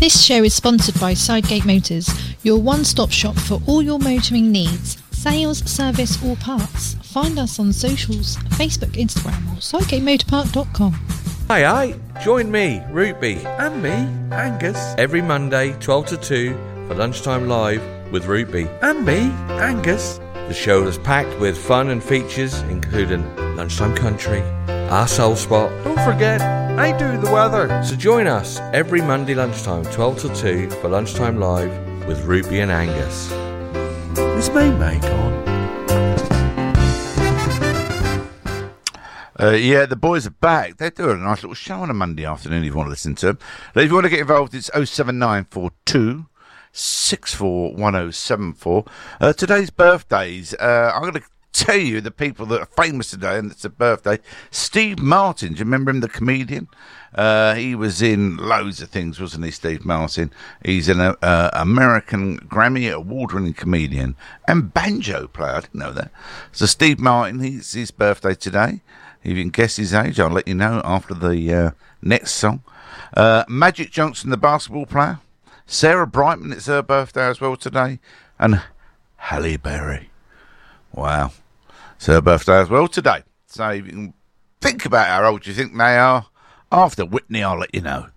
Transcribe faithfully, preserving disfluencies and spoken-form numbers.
This show is sponsored by Sidegate Motors, your one-stop shop for all your motoring needs, sales, service or parts. Find us on socials, Facebook, Instagram or sidegate motor park dot com. Hi, hi, join me, Rootby, and me, Angus, every Monday, twelve to two, for Lunchtime Live with Rootby, and me, Angus. The show is packed with fun and features, including Lunchtime Country, Our Soul Spot, don't forget, I do the weather. So join us every Monday lunchtime, twelve to two, for Lunchtime Live with Rootby and Angus. Is my mic on? Uh, yeah, the boys are back. They're doing a nice little show on a Monday afternoon if you want to listen to them. Now, if you want to get involved, it's oh seven nine four two six four one oh seven four. Uh, today's birthdays. Uh, I'm going to tell you the people that are famous today, and it's a birthday. Steve Martin, do you remember him, the comedian? Uh, he was in loads of things, wasn't he, Steve Martin? He's an uh, American Grammy award-winning comedian and banjo player. I didn't know that. So Steve Martin, he's his birthday today. If you can guess his age, I'll let you know after the uh, next song. Uh, Magic Johnson, the basketball player. Sarah Brightman, it's her birthday as well today. And Halle Berry. Wow. It's her birthday as well today. So if you can think about how old you think they are, after Whitney, I'll let you know.